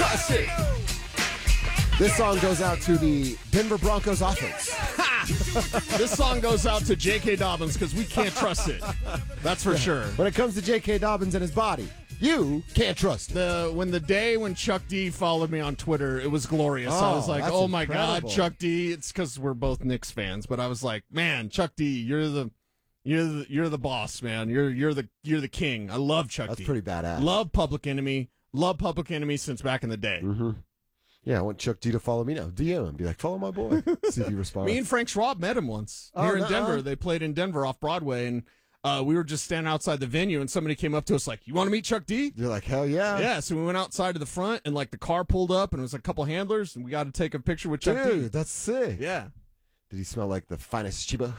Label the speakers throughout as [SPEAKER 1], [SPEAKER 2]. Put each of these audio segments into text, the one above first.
[SPEAKER 1] Trust it.
[SPEAKER 2] This song goes out to the Denver Broncos offense.
[SPEAKER 1] This song goes out to J.K. Dobbins because we can't trust it. That's for sure.
[SPEAKER 2] When it comes to J.K. Dobbins and his body, you can't trust it.
[SPEAKER 1] When Chuck D followed me on Twitter, it was glorious. I was like,
[SPEAKER 2] that's
[SPEAKER 1] "Oh my
[SPEAKER 2] incredible.
[SPEAKER 1] God, Chuck D!" It's because we're both Knicks fans, but I was like, "Man, Chuck D, you're the boss, man. You're the king." I love Chuck D.
[SPEAKER 2] That's pretty badass.
[SPEAKER 1] Love Public Enemy. Love Public Enemy since back in the day.
[SPEAKER 2] Mm-hmm. Yeah, I want Chuck D to follow me now. DM him. Be like, follow my boy. See if he responds.
[SPEAKER 1] Me and Frank Schwab met him once here in Denver. They played in Denver off Broadway, and we were just standing outside the venue, and somebody came up to us like, "You want to meet Chuck D?"
[SPEAKER 2] You're like, hell yeah.
[SPEAKER 1] Yeah, so we went outside to the front, and like the car pulled up, and it was a couple handlers, and we got to take a picture with Chuck D.
[SPEAKER 2] Dude, that's sick.
[SPEAKER 1] Yeah.
[SPEAKER 2] Did he smell like the finest Chiba?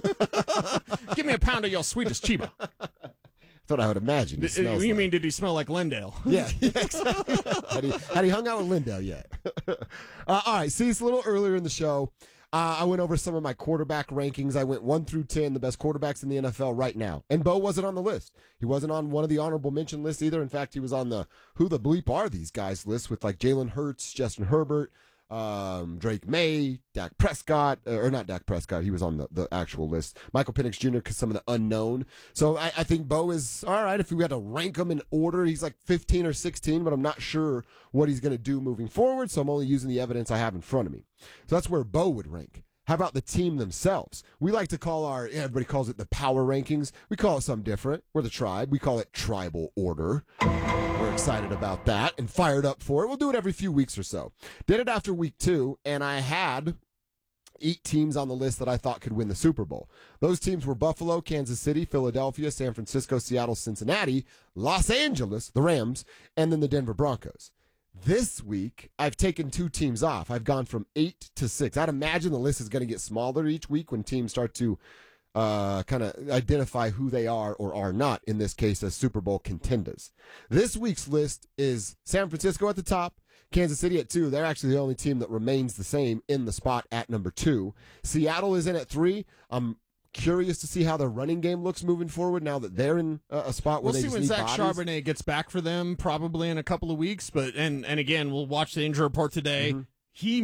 [SPEAKER 1] Give me a pound of your sweetest Chiba.
[SPEAKER 2] Thought I would imagine. He smells
[SPEAKER 1] You
[SPEAKER 2] like.
[SPEAKER 1] mean, did he smell like Lindale?
[SPEAKER 2] Yeah, exactly. had he hung out with Lindell yet? All right, see, it's a little earlier in the show. I went over some of my quarterback rankings. I went 1 through 10, the best quarterbacks in the NFL right now. And Bo wasn't on the list. He wasn't on one of the honorable mention lists either. In fact, he was on the who the bleep are these guys list with like Jalen Hurts, Justin Herbert, Drake May, Dak Prescott, or not Dak Prescott. He was on the actual list. Michael Penix Jr. because some of the unknown. So I think Bo is all right. If we had to rank him in order, he's like 15 or 16, but I'm not sure what he's going to do moving forward. So I'm only using the evidence I have in front of me. So that's where Bo would rank. How about the team themselves? We like to call everybody calls it the power rankings. We call it something different. We're the tribe. We call it tribal order. We're excited about that and fired up for it. We'll do it every few weeks or so. Did it after week 2, and I had 8 teams on the list that I thought could win the Super Bowl. Those teams were Buffalo, Kansas City, Philadelphia, San Francisco, Seattle, Cincinnati, Los Angeles, the Rams, and then the Denver Broncos. This week, I've taken 2 teams off. I've gone from 8 to 6. I'd imagine the list is going to get smaller each week when teams start to kind of identify who they are or are not, in this case, as Super Bowl contenders. This week's list is San Francisco at the top, Kansas City at 2. They're actually the only team that remains the same in the spot at number 2. Seattle is in at 3. I'm curious to see how their running game looks moving forward now that they're in a spot where
[SPEAKER 1] We'll see when Zach
[SPEAKER 2] bodies.
[SPEAKER 1] Charbonnet gets back for them, probably in a couple of weeks. But and again, we'll watch the injury report today.
[SPEAKER 2] Mm-hmm.
[SPEAKER 1] He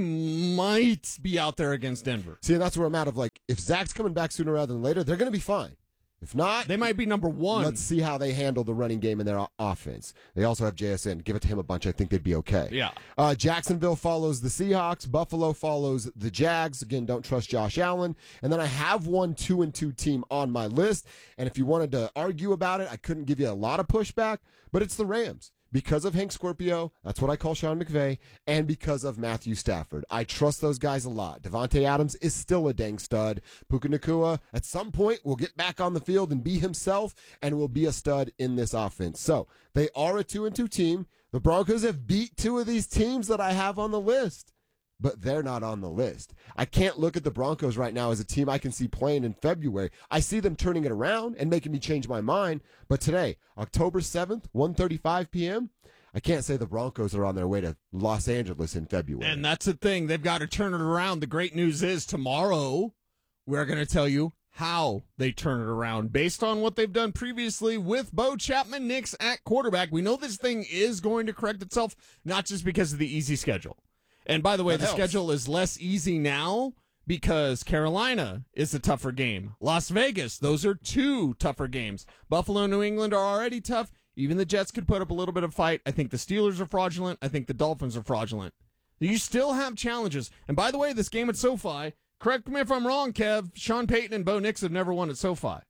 [SPEAKER 1] might be out there against Denver.
[SPEAKER 2] See, and that's where I'm at of like, if Zach's coming back sooner rather than later, they're going to be fine. If not,
[SPEAKER 1] They might be number 1.
[SPEAKER 2] let's see how they handle the running game in their offense. They also have JSN. Give it to him a bunch. I think they'd be okay.
[SPEAKER 1] Yeah.
[SPEAKER 2] Jacksonville follows the Seahawks. Buffalo follows the Jags. Again, don't trust Josh Allen. And then I have one 2-2 team on my list. And if you wanted to argue about it, I couldn't give you a lot of pushback, but it's the Rams. Because of Hank Scorpio, that's what I call Sean McVay, and because of Matthew Stafford. I trust those guys a lot. Devontae Adams is still a dang stud. Puka Nacua, at some point, will get back on the field and be himself, and will be a stud in this offense. So, they are a 2-2 team. The Broncos have beat 2 of these teams that I have on the list, but they're not on the list. I can't look at the Broncos right now as a team I can see playing in February. I see them turning it around and making me change my mind. But today, October 7th, 1:35 p.m., I can't say the Broncos are on their way to Los Angeles in February.
[SPEAKER 1] And that's the thing. They've got to turn it around. The great news is tomorrow we're going to tell you how they turn it around based on what they've done previously with Bo Chapman Knicks at quarterback. We know this thing is going to correct itself, not just because of the easy schedule. And by the way, the schedule is less easy now because Carolina is a tougher game. Las Vegas, those are 2 tougher games. Buffalo and New England are already tough. Even the Jets could put up a little bit of fight. I think the Steelers are fraudulent. I think the Dolphins are fraudulent. You still have challenges. And by the way, this game at SoFi, correct me if I'm wrong, Kev, Sean Payton and Bo Nix have never won at SoFi.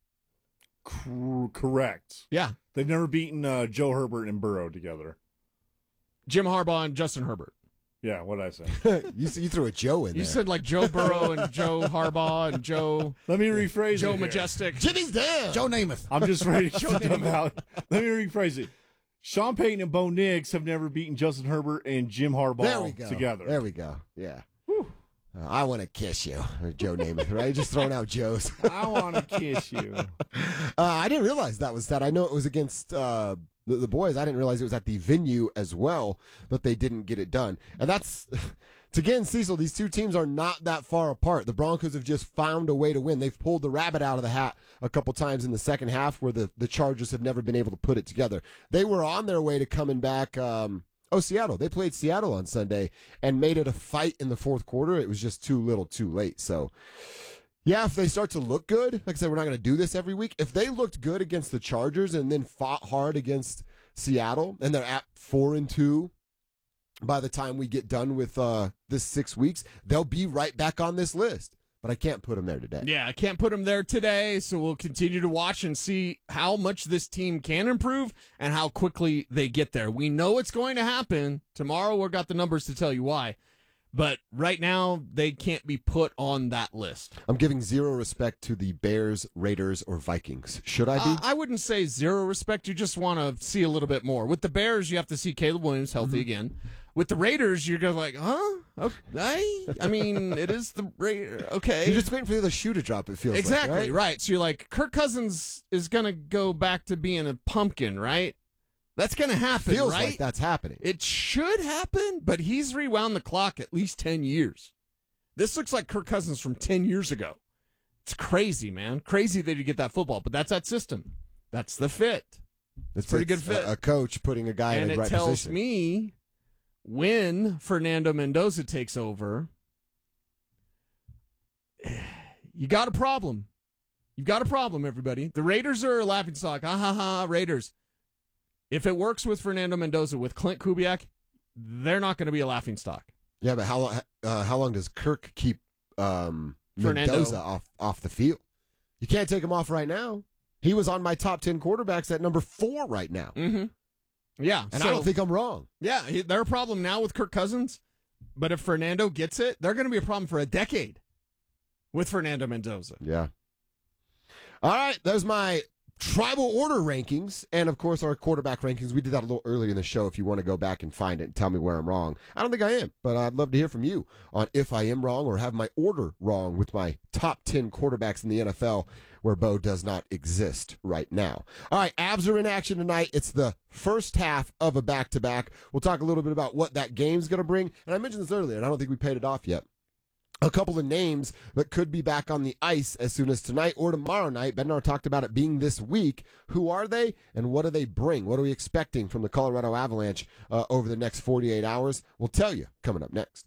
[SPEAKER 3] Correct.
[SPEAKER 1] Yeah.
[SPEAKER 3] They've never beaten Joe Herbert and Burrow together.
[SPEAKER 1] Jim Harbaugh and Justin Herbert.
[SPEAKER 3] Yeah, what'd I say?
[SPEAKER 2] you threw a Joe in there.
[SPEAKER 1] You said like Joe Burrow and Joe Harbaugh and Joe...
[SPEAKER 3] Let me rephrase
[SPEAKER 1] Joe
[SPEAKER 3] it.
[SPEAKER 1] Majestic.
[SPEAKER 2] Jimmy's down.
[SPEAKER 4] Joe Namath.
[SPEAKER 3] I'm just ready to shut them out. Let me rephrase it. Sean Payton and Bo Nix have never beaten Justin Herbert and Jim Harbaugh together.
[SPEAKER 2] There we go. Yeah. I want to kiss you, Joe Namath, right? Just throwing out Joes.
[SPEAKER 3] I want to kiss you.
[SPEAKER 2] I didn't realize that was that. I know it was against the boys. I didn't realize it was at the venue as well, but they didn't get it done. And that's, again, Cecil, these 2 teams are not that far apart. The Broncos have just found a way to win. They've pulled the rabbit out of the hat a couple times in the second half where the Chargers have never been able to put it together. They were on their way to coming back Oh, Seattle. They played Seattle on Sunday and made it a fight in the fourth quarter. It was just too little too late. So, yeah, if they start to look good, like I said, we're not going to do this every week. If they looked good against the Chargers and then fought hard against Seattle and they're at 4-2 by the time we get done with this 6 weeks, they'll be right back on this list. But I can't put them there today.
[SPEAKER 1] Yeah, I can't put them there today, so we'll continue to watch and see how much this team can improve and how quickly they get there. We know it's going to happen. Tomorrow we've got the numbers to tell you why. But right now, they can't be put on that list.
[SPEAKER 2] I'm giving zero respect to the Bears, Raiders, or Vikings. Should I be?
[SPEAKER 1] I wouldn't say zero respect. You just want to see a little bit more. With the Bears, you have to see Caleb Williams healthy again. With the Raiders, you're going like, huh? Okay. I mean, it is the Raiders. Okay.
[SPEAKER 2] You're just waiting for the other shoe to drop, it feels
[SPEAKER 1] exactly,
[SPEAKER 2] like,
[SPEAKER 1] right? So you're like, Kirk Cousins is going to go back to being a pumpkin, right? That's going to happen,
[SPEAKER 2] feels
[SPEAKER 1] right?
[SPEAKER 2] like that's happening.
[SPEAKER 1] It should happen, but he's rewound the clock at least 10 years. This looks like Kirk Cousins from 10 years ago. It's crazy, man. Crazy that you get that football, but that's that system. That's the fit. It's pretty good fit.
[SPEAKER 2] A coach putting a guy in the right position.
[SPEAKER 1] And it tells me when Fernando Mendoza takes over, you got a problem. You've got a problem, everybody. The Raiders are a laughingstock. Ha ha ha, Raiders. If it works with Fernando Mendoza, with Clint Kubiak, they're not going to be a laughingstock.
[SPEAKER 2] Yeah, but how long does Kirk keep Mendoza off the field? You can't take him off right now. He was on my top 10 quarterbacks at number 4 right now.
[SPEAKER 1] Mm-hmm. Yeah.
[SPEAKER 2] And I don't think I'm wrong.
[SPEAKER 1] Yeah, they're a problem now with Kirk Cousins, but if Fernando gets it, they're going to be a problem for a decade with Fernando Mendoza.
[SPEAKER 2] Yeah. All right, there's my tribal order rankings, and of course our quarterback rankings. We did that a little earlier in the show. If you want to go back and find it and tell me where I'm wrong, I don't think I am, but I'd love to hear from you on if I am wrong or have my order wrong with my top 10 quarterbacks in the NFL, where Bo does not exist right now. All right, Avs are in action tonight. It's the first half of a back-to-back. We'll talk a little bit about what that game's going to bring, and I mentioned this earlier, and I don't think we paid it off yet. A couple of names that could be back on the ice as soon as tonight or tomorrow night. Bednar talked about it being this week. Who are they, and what do they bring? What are we expecting from the Colorado Avalanche over the next 48 hours? We'll tell you coming up next.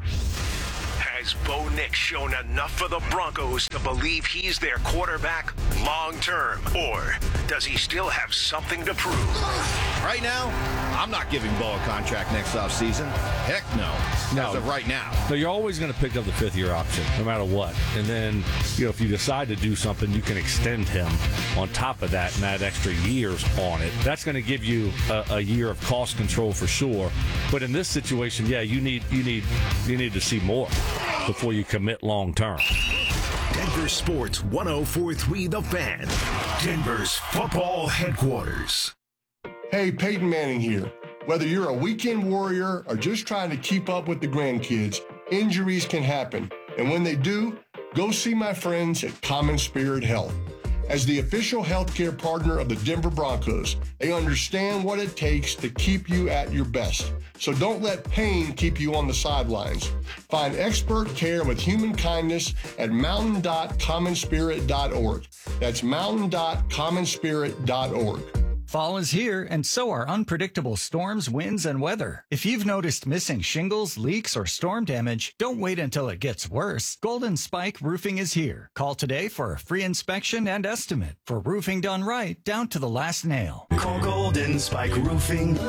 [SPEAKER 4] Has Bo Nix shown enough for the Broncos to believe he's their quarterback long-term? Or does he still have something to prove?
[SPEAKER 5] Right now, I'm not giving Bo a contract next offseason. Heck no. As of right now.
[SPEAKER 6] No, you're always going to pick up the fifth-year option, no matter what. And then, if you decide to do something, you can extend him on top of that and add extra years on it. That's going to give you a year of cost control for sure. But in this situation, yeah, you need to see more before you commit long term.
[SPEAKER 4] Denver Sports 104.3 The Fan, Denver's football headquarters.
[SPEAKER 7] Hey, Peyton Manning here. Whether you're a weekend warrior or just trying to keep up with the grandkids, injuries can happen. And when they do, go see my friends at Common Spirit Health. As the official healthcare partner of the Denver Broncos, they understand what it takes to keep you at your best. So don't let pain keep you on the sidelines. Find expert care with human kindness at mountain.commonspirit.org. That's mountain.commonspirit.org.
[SPEAKER 8] Fall is here, and so are unpredictable storms, winds, and weather. If you've noticed missing shingles, leaks, or storm damage, don't wait until it gets worse. Golden Spike Roofing is here. Call today for a free inspection and estimate for roofing done right down to the last nail.
[SPEAKER 4] Call Golden Spike Roofing